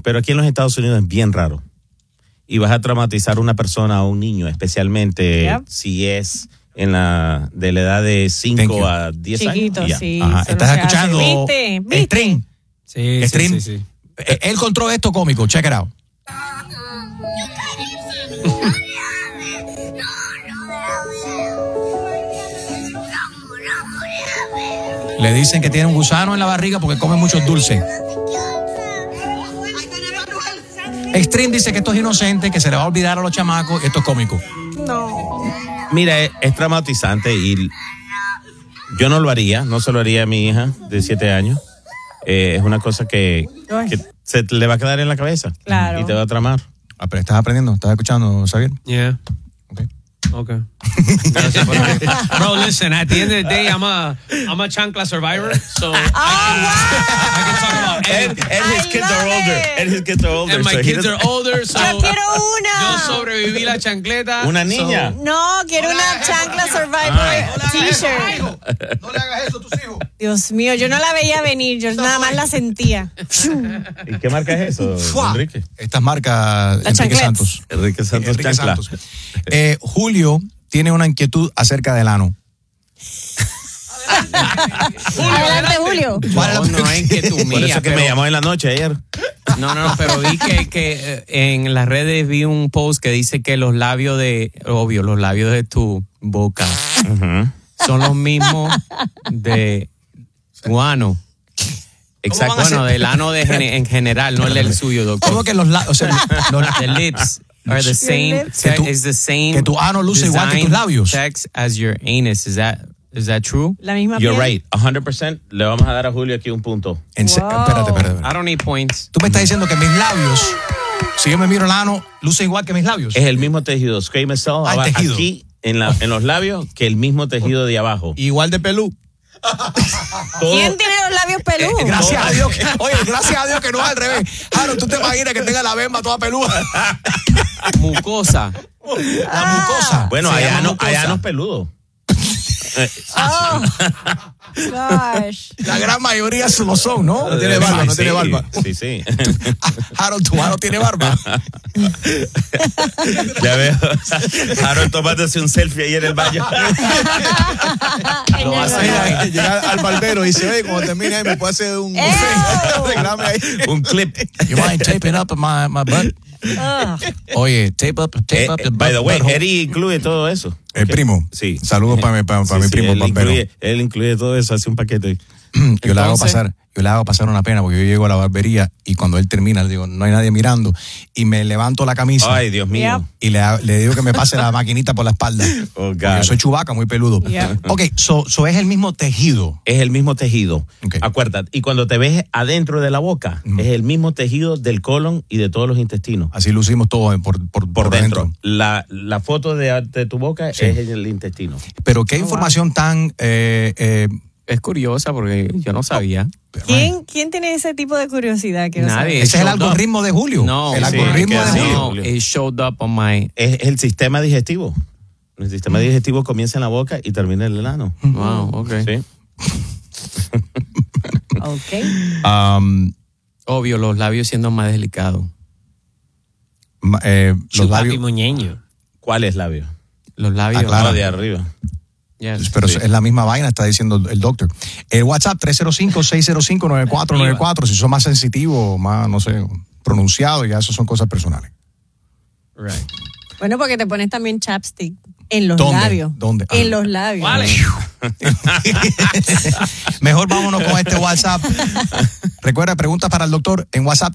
pero aquí en los Estados Unidos es bien raro. Y vas a traumatizar a una persona o un niño, especialmente si es de la edad de 5 a 10 Chiquito, años. Sí, ¿estás escuchando? ¿Viste? Stream. Sí. Él encontró esto cómico. Check it out. Le dicen que tiene un gusano en la barriga porque come muchos dulces. Extreme dice que esto es inocente, que se le va a olvidar a los chamacos. Esto es cómico. No. Mira, es traumatizante y yo no lo haría, no se lo haría a mi hija de 7 años. Es una cosa que se le va a quedar en la cabeza. Claro. Y te va a tramar. Pero estás aprendiendo, estás escuchando, Xavier. Yeah. Okay. Bro, listen, at the end of the day, I'm a chancla survivor, so I can talk about anything. And his kids are older. And his kids are older. And my kids are older, so Yo quiero una. yo sobreviví la chancleta. Una niña. No, quiero una chancla survivor t-shirt. No le hagas eso a tus hijos. Dios mío, yo no la veía venir, yo nada más la sentía. ¿Y qué marca es eso, Enrique? Esta es marca Enrique chanclets. Santos. Enrique Chancla. Julio tiene una inquietud acerca del ano. Adelante, Julio. No es que tú Por mía, eso que me llamó en la noche ayer. No, pero vi que en las redes vi un post que dice que los labios de tu boca son los mismos de tu ano. Exacto. Bueno, del ano en general, no el del suyo, doctor. ¿Cómo que los labios? The lips are the same. Is the same. Que tu ano luce igual que tus labios. Sex as your anus. Is that true? La misma You're piel. right. 100%. Le vamos a dar a Julio aquí un punto. Espérate. I don't need points. Tú me estás diciendo que mis labios, si yo me miro el ano, luce igual que mis labios. Es el mismo tejido. Squamous cell. El tejido. Aquí en los labios que el mismo tejido de abajo. Igual de pelú. ¿Quién tiene los labios peludos? Gracias a Dios. Gracias a Dios que no es al revés. Harold, ¿tú te imaginas que tenga la bemba toda peluda? Mucosa. La mucosa. Bueno, Se llama allá mucosa. no es peludo. Oh, gosh. La gran mayoría lo son, ¿no? No tiene barba, no tiene barba. Sí. Harold, tu ano tiene barba. Ya veo. Harold tomándose un selfie ahí en el baño. Lo hace llegar al barbero y dice, cuando termine ahí me puede hacer un reclame ahí. Un clip. You mind taping up my butt? Oye, tape up the By the way, butthole. Eddie incluye todo eso. El primo. Sí. Saludos para mi primo, el barbero. Él incluye todo eso, hace un paquete. Yo le hago pasar una pena porque yo llego a la barbería y cuando él termina le digo, no hay nadie mirando y me levanto la camisa. Ay, Dios mío. Y le digo que me pase la maquinita por la espalda. Oh, God. Yo soy Chewbacca, muy peludo. Ok, so es el mismo tejido. Es el mismo tejido. Okay. Acuérdate. Y cuando te ves adentro de la boca, es el mismo tejido del colon y de todos los intestinos. Así lucimos todo por dentro. La foto de tu boca es el intestino. Pero qué información tan... Es curiosa porque yo no sabía. ¿Quién tiene ese tipo de curiosidad? Nadie. Ese es el algoritmo de Julio. No, el algoritmo de Julio. No, it showed up on my... Es el sistema digestivo. El sistema digestivo comienza en la boca y termina en el ano. Wow, ok. Sí. Ok. Obvio, los labios siendo más delicados. Los labios... ¿Cuáles labios? Los labios. Aclara. De arriba. Yes. Pero es la misma vaina, está diciendo el doctor. El WhatsApp 305-605-9494. Si son más sensitivos, más, no sé, pronunciados, ya eso son cosas personales. Right. Bueno, porque te pones también chapstick en los ¿Dónde? labios. ¿Dónde? En los labios. Vale. Mejor vámonos con este WhatsApp. Recuerda, preguntas para el doctor en WhatsApp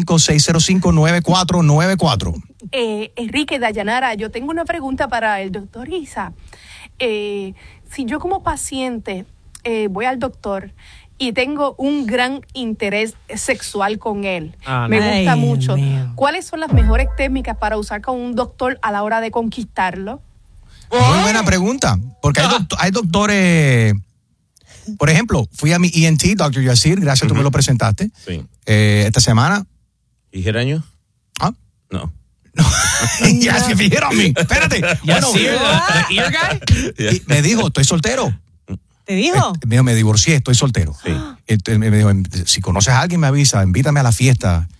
305-605-9494. Enrique, Dayanara, yo tengo una pregunta para el doctor Isa. Si yo como paciente voy al doctor y tengo un gran interés sexual con él, me gusta mucho, ¿cuáles son las mejores técnicas para usar con un doctor a la hora de conquistarlo? Muy buena pregunta, porque hay doctores... Por ejemplo, fui a mi ENT, Dr. Yacir, gracias, tú me lo presentaste. Sí. Esta semana. ¿Y Geraño? ¿Ah? No. Ya se fijaron a mí. Espérate. Bueno, the ear guy? y me dijo, estoy soltero. ¿Te dijo? Me dijo, me divorcié, estoy soltero. Sí. Me dijo, si conoces a alguien me avisa, invítame a la fiesta.